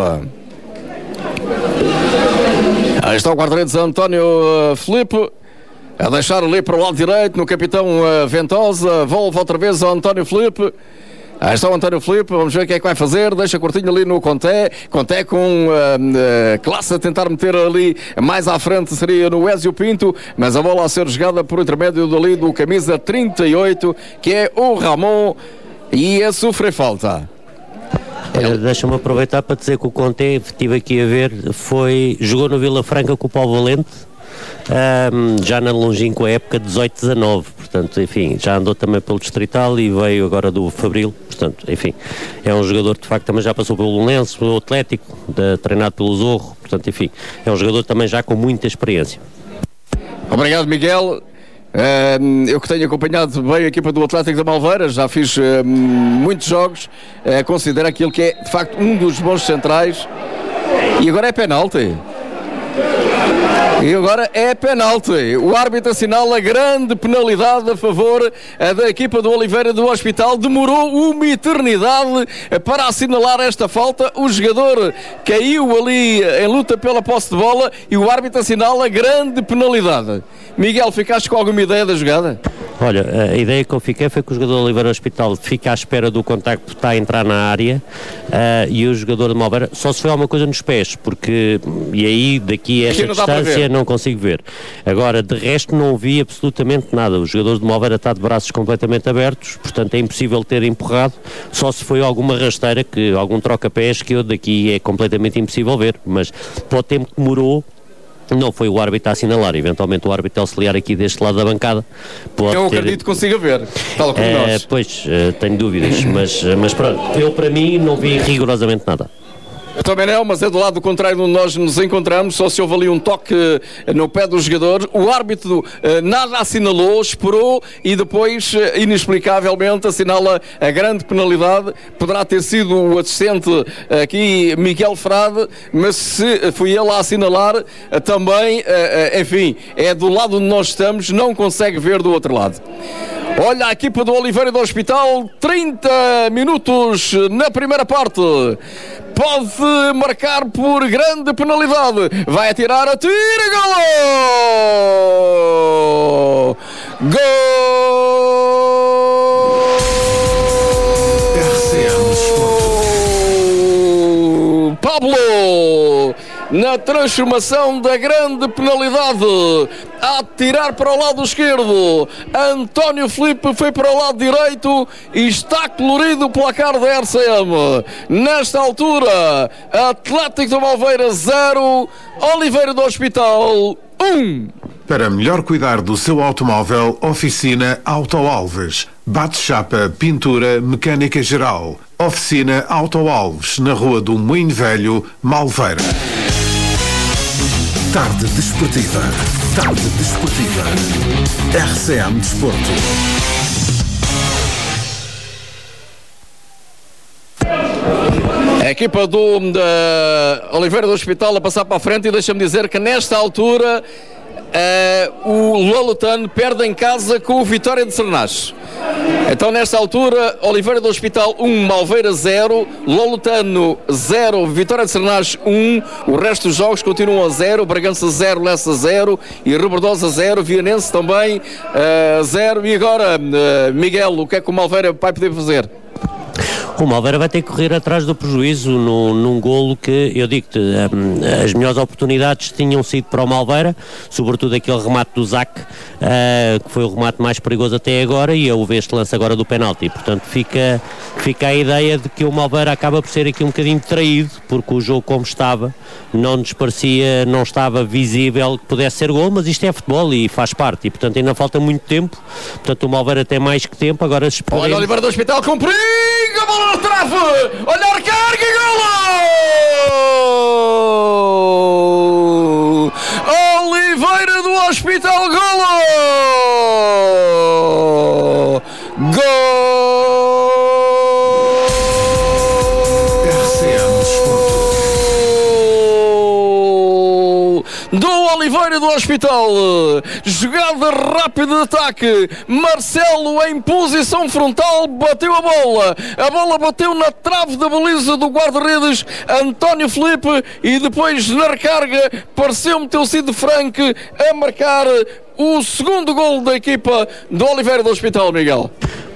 Aí está o guarda-redes António Filipe a deixar ali para o lado direito no capitão Ventosa, volta outra vez ao António Filipe. Aí está o António Filipe, vamos ver o que é que vai fazer, deixa curtinho ali no Conté com classe a tentar meter ali mais à frente, seria no Ezio Pinto, mas a bola a ser jogada por intermédio dali do camisa 38, que é o Ramon, e a sofrer falta. Deixa-me aproveitar para dizer que o Conté, estive aqui a ver, jogou no Vila Franca com o Paulo Valente, já na longínqua época 18-19, portanto, enfim, já andou também pelo Distrital e veio agora do Fabril, portanto, enfim, é um jogador que de facto também já passou pelo Lunense, pelo Atlético, treinado pelo Zorro, portanto, enfim, é um jogador também já com muita experiência. Obrigado, Miguel. Eu que tenho acompanhado bem a equipa do Atlético da Malveira, já fiz muitos jogos, considero aquilo que é de facto um dos bons centrais, e agora é penalti. O árbitro assinala grande penalidade a favor da equipa do Oliveira do Hospital. Demorou uma eternidade para assinalar esta falta. O jogador caiu ali em luta pela posse de bola e o árbitro assinala grande penalidade. Miguel, ficaste com alguma ideia da jogada? Olha, a ideia que eu fiquei foi que o jogador do Oliveira do Hospital fica à espera do contacto, está a entrar na área, e o jogador de Malveira só se foi alguma coisa nos pés, e aí daqui a esta distância não consigo ver. Agora, de resto não vi absolutamente nada. O jogador de Malveira está de braços completamente abertos, portanto é impossível ter empurrado, só se foi alguma rasteira, algum troca-pés que eu daqui é completamente impossível ver, mas para o tempo que demorou, não foi o árbitro a assinalar, eventualmente o árbitro auxiliar aqui deste lado da bancada pode acredito que consiga ver, tal como nós. Pois, tenho dúvidas, mas pronto, eu para mim não vi rigorosamente nada. Eu também não, mas é do lado contrário onde nós nos encontramos, só se houve ali um toque no pé do jogador. O árbitro nada assinalou, esperou e depois, inexplicavelmente, assinala a grande penalidade. Poderá ter sido o assistente aqui, Miguel Frade, mas se foi ele a assinalar, também, enfim, é do lado onde nós estamos, não consegue ver do outro lado. Olha a equipa do Oliveira do Hospital, 30 minutos na primeira parte. Pode marcar por grande penalidade. Vai atirar, atira, golo! Gol! Pablo! Na transformação da grande penalidade, a tirar para o lado esquerdo, António Filipe foi para o lado direito e está colorido o placar da RCM. Nesta altura, Atlético de Malveira 0, Oliveira do Hospital 1. Para melhor cuidar do seu automóvel, oficina Auto Alves. Bate-chapa, pintura, mecânica geral. Oficina Auto Alves, na Rua do Moinho Velho, Malveira. Tarde desportiva. Tarde desportiva. RCM Desporto. A equipa do Oliveira do Hospital a passar para a frente e deixa-me dizer que nesta altura o Lolotano perde em casa com o Vitória de Sernache. Então nesta altura Oliveira do Hospital 1, Malveira 0, Lolotano 0, Vitória de Sernache 1, o resto dos jogos continuam a 0, Bragança 0, Lessa 0 e Rebordosa 0, Vianense também 0. E agora, Miguel, o que é que o Malveira vai poder fazer? O Malveira vai ter que correr atrás do prejuízo num golo que, eu digo-te, as melhores oportunidades tinham sido para o Malveira, sobretudo aquele remate do Zac, que foi o remate mais perigoso até agora, e houve este lance agora do penalti. Portanto, fica a ideia de que o Malveira acaba por ser aqui um bocadinho traído, porque o jogo como estava, não nos parecia, não estava visível que pudesse ser gol, mas isto é futebol e faz parte, e portanto ainda falta muito tempo, portanto o Malveira tem mais que tempo. Agora esperemos... Olha, Oliveira do Hospital com perigo, a bola na trave, olha a recarga e golo! Oliveira do Hospital, golo! Gol! Do Oliveira do Hospital, jogada rápida de ataque, Marcelo em posição frontal, bateu a bola bateu na trave da baliza do guarda-redes António Filipe e depois na recarga pareceu-me ter sido Franco a marcar o segundo golo da equipa do Oliveira do Hospital, Miguel.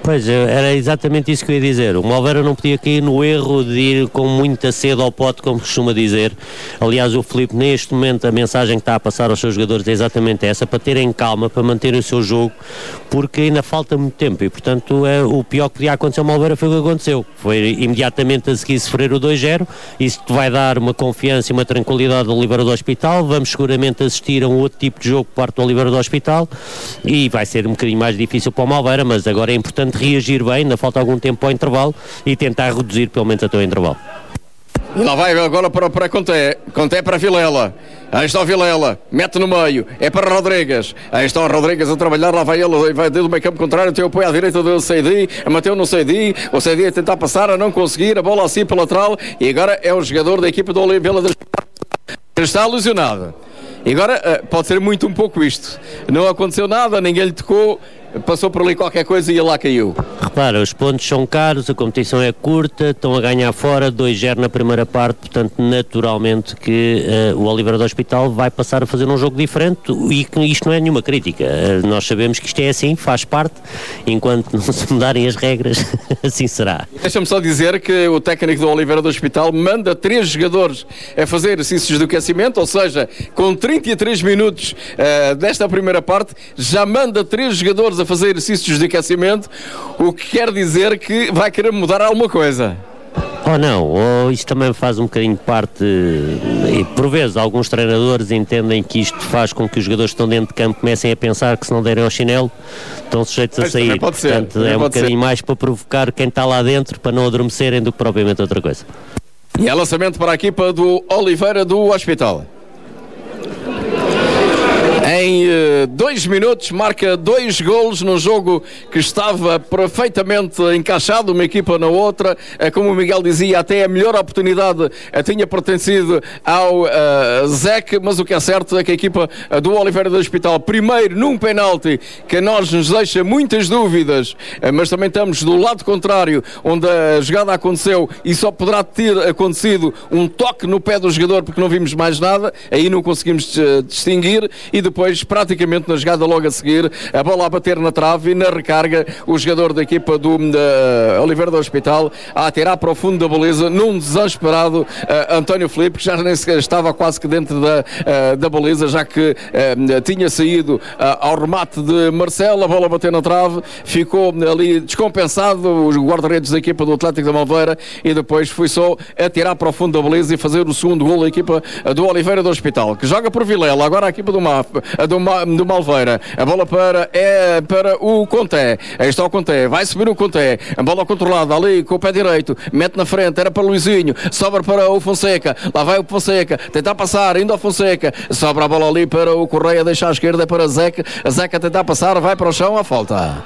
Pois, era exatamente isso que eu ia dizer. O Malveira não podia cair no erro de ir com muita sede ao pote, como costuma dizer. Aliás, o Filipe, neste momento, a mensagem que está a passar aos seus jogadores é exatamente essa, para terem calma, para manterem o seu jogo, porque ainda falta muito tempo e, portanto, o pior que podia acontecer ao Malveira foi o que aconteceu. Foi imediatamente a seguir sofrer o 2-0. Isso vai dar uma confiança e uma tranquilidade ao Oliveira do Hospital. Vamos seguramente assistir a um outro tipo de jogo por parte do Oliveira do Hospital e vai ser um bocadinho mais difícil para o Malveira, mas agora é importante reagir bem, ainda falta algum tempo para o intervalo e tentar reduzir pelo menos até o intervalo. E lá vai agora para Conté para Vilela. Aí está o Vilela, mete no meio, é para Rodrigues. Aí está o Rodrigues a trabalhar, lá vai ele, vai dentro do meio campo contrário, tem o apoio à direita do Seidi, Mateu no Seidi, o Seidi a tentar passar, a não conseguir, a bola assim para lateral, e agora é o jogador da equipa do Oliveira que está alusionado. E agora pode ser muito um pouco isto. Não aconteceu nada, ninguém lhe tocou, passou por ali qualquer coisa e ele lá caiu. Repara, os pontos são caros, a competição é curta, estão a ganhar fora, 2-0 na primeira parte, portanto, naturalmente que o Oliveira do Hospital vai passar a fazer um jogo diferente e que isto não é nenhuma crítica. Nós sabemos que isto é assim, faz parte, enquanto não se mudarem as regras, assim será. Deixa-me só dizer que o técnico do Oliveira do Hospital manda 3 jogadores a fazer exercícios de aquecimento, ou seja, com 33 minutos desta primeira parte, já manda 3 jogadores a fazer exercícios de aquecimento, o que quer dizer que vai querer mudar alguma coisa. Ou não, ou isto também faz um bocadinho parte, e por vezes alguns treinadores entendem que isto faz com que os jogadores que estão dentro de campo comecem a pensar que se não derem ao chinelo estão sujeitos a sair. Pode ser, portanto é um bocadinho mais para provocar quem está lá dentro, para não adormecerem, do que propriamente outra coisa. E é lançamento para a equipa do Oliveira do Hospital. Em 2 minutos marca 2 golos num jogo que estava perfeitamente encaixado, uma equipa na outra. Como o Miguel dizia, até a melhor oportunidade tinha pertencido ao Zec, mas o que é certo é que a equipa do Oliveira do Hospital, primeiro num penalti que nos deixa muitas dúvidas, mas também estamos do lado contrário, onde a jogada aconteceu e só poderá ter acontecido um toque no pé do jogador, porque não vimos mais nada, aí não conseguimos distinguir, e depois praticamente na jogada logo a seguir, a bola a bater na trave e na recarga, o jogador da equipa do Oliveira do Hospital a atirar para o fundo da baliza, num desesperado António Filipe, que já nem sequer estava quase que dentro da baliza, já que tinha saído ao remate de Marcelo, a bola bateu na trave, ficou ali descompensado o guarda-redes da equipa do Atlético da Malveira, e depois foi só atirar para o fundo da baliza e fazer o segundo gol da equipa do Oliveira do Hospital, que joga por Vilela. Agora a equipa do Malveira, a bola para o Conté, aí está o Conté, vai subir o Conté, a bola controlada ali com o pé direito, mete na frente, era para o Luizinho, sobra para o Fonseca, lá vai o Fonseca, tentar passar, ainda o Fonseca, sobra a bola ali para o Correia, deixa à esquerda para Zeca, a Zeca tentar passar, vai para o chão, a falta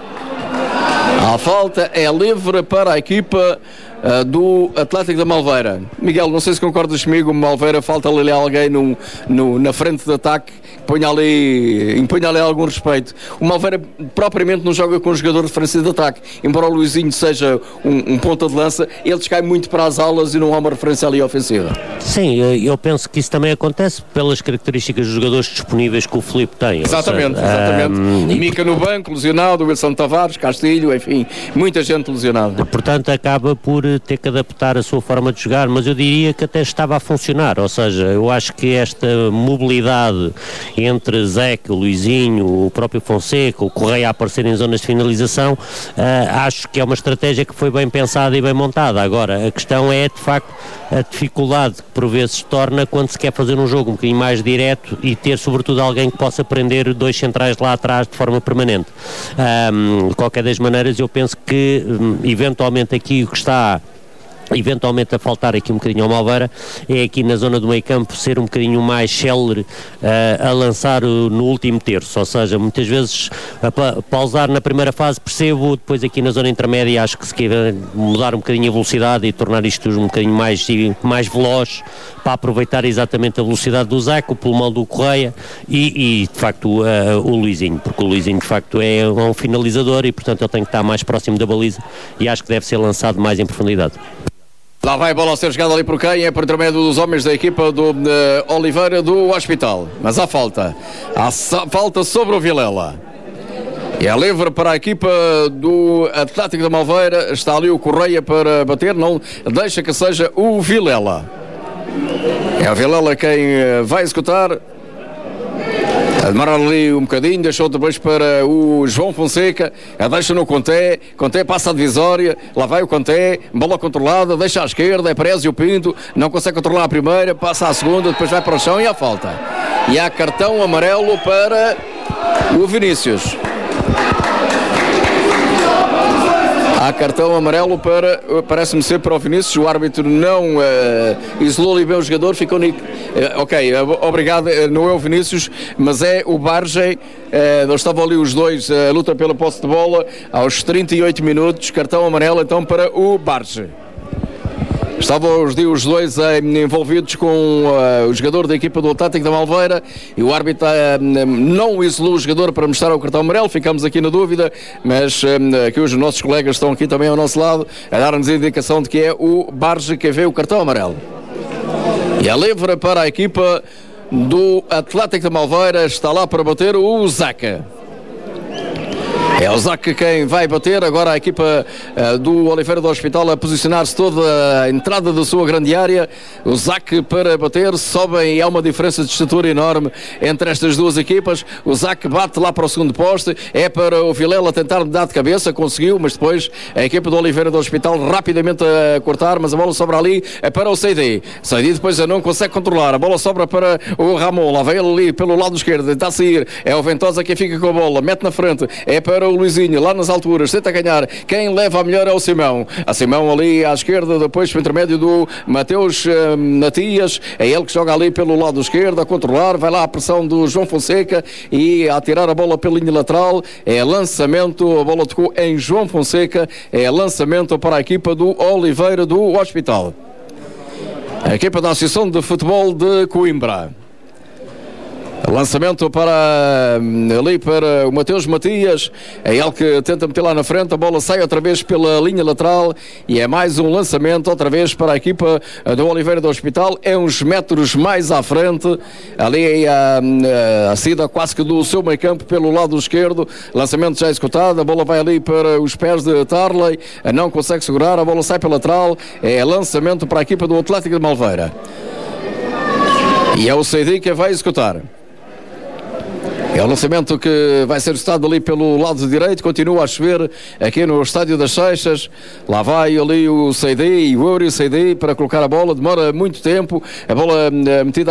é livre para a equipa do Atlético da Malveira. Miguel, não sei se concordas comigo, o Malveira falta-lhe alguém na frente de ataque, imponha ali algum respeito. O Malveira propriamente não joga com um jogador de referência de ataque, embora o Luizinho seja um ponta de lança, ele descai muito para as alas e não há uma referência ali ofensiva. Sim, eu penso que isso também acontece pelas características dos jogadores disponíveis que o Filipe tem. Exatamente. Mica no banco, lesionado, Wilson Tavares, Castilho, enfim, muita gente lesionada. Portanto, acaba por ter que adaptar a sua forma de jogar, mas eu diria que até estava a funcionar, ou seja, eu acho que esta mobilidade entre Zeca, o Luizinho, o próprio Fonseca, o Correia a aparecer em zonas de finalização, acho que é uma estratégia que foi bem pensada e bem montada. Agora, a questão é, de facto, a dificuldade que por vezes torna quando se quer fazer um jogo um bocadinho mais direto e ter sobretudo alguém que possa prender 2 centrais lá atrás de forma permanente. De qualquer das maneiras, eu penso que eventualmente aqui o que está eventualmente a faltar aqui um bocadinho ao Malveira é aqui na zona do meio campo ser um bocadinho mais célere a lançar no último terço, ou seja, muitas vezes a pausar na primeira fase, percebo, depois aqui na zona intermédia acho que se quer mudar um bocadinho a velocidade e tornar isto um bocadinho mais veloz para aproveitar exatamente a velocidade do Zaco, o pulmão do Correia e de facto o Luizinho, porque o Luizinho de facto é um finalizador e portanto ele tem que estar mais próximo da baliza e acho que deve ser lançado mais em profundidade. Lá vai a bola a ser jogada ali por quem? É por intermédio dos homens da equipa do Oliveira do Hospital. Mas há falta. Há falta sobre o Vilela. E é livre para a equipa do Atlético da Malveira. Está ali o Correia para bater. Não deixa que seja o Vilela. É o Vilela quem vai executar. Demora ali um bocadinho, deixou depois para o João Fonseca, deixa no Conté passa a divisória, lá vai o Conté, bola controlada, deixa à esquerda, é Perez e o Pinto, não consegue controlar a primeira, passa à segunda, depois vai para o chão e há falta. E há cartão amarelo para o Vinícius. Há cartão amarelo parece-me ser para o Vinícius. O árbitro não isolou ali bem o jogador, ficou ok, obrigado, não é o Vinícius, mas é o Barge. Estavam ali os dois, a luta pela posse de bola aos 38 minutos, cartão amarelo então para o Barge. Estavam os dois envolvidos com o jogador da equipa do Atlético da Malveira e o árbitro não isolou o jogador para mostrar o cartão amarelo. Ficamos aqui na dúvida, mas aqui os nossos colegas estão aqui também ao nosso lado a dar-nos a indicação de que é o Barge que vê o cartão amarelo. E a livre para a equipa do Atlético da Malveira, está lá para bater o Zaca. É o Zac quem vai bater, agora a equipa do Oliveira do Hospital a posicionar-se toda a entrada da sua grande área. O Zac para bater, sobem e há uma diferença de estatura enorme entre estas duas equipas. O Zac bate lá para o segundo poste, é para o Vilela tentar dar de cabeça, conseguiu, mas depois a equipa do Oliveira do Hospital rapidamente a cortar, mas a bola sobra ali, é para o Seidi. Seidi depois não consegue controlar, a bola sobra para o Ramon, lá vem ele ali pelo lado esquerdo, tenta a sair, é o Ventosa quem fica com a bola, mete na frente, é para o Luizinho, lá nas alturas, tenta ganhar. Quem leva a melhor é o Simão. A Simão ali à esquerda, depois para o intermédio do Mateus Matias. É ele que joga ali pelo lado esquerdo, a controlar. Vai lá a pressão do João Fonseca e a tirar a bola pela linha lateral. É lançamento, a bola tocou em João Fonseca. É lançamento para a equipa do Oliveira do Hospital. A equipa da Associação de Futebol de Coimbra. Lançamento ali para o Mateus Matias, é ele que tenta meter lá na frente, a bola sai outra vez pela linha lateral e é mais um lançamento outra vez para a equipa do Oliveira do Hospital, é uns metros mais à frente, ali a saída quase que do seu meio campo pelo lado esquerdo, lançamento já executado, a bola vai ali para os pés de Tarley, não consegue segurar, a bola sai pela lateral, é lançamento para a equipa do Atlético de Malveira e é o Seidi que vai executar. É o lançamento que vai ser executado ali pelo lado direito, continua a chover aqui no Estádio das Seixas, lá vai ali o Seidi, o Euri Seidi para colocar a bola, demora muito tempo, a bola metida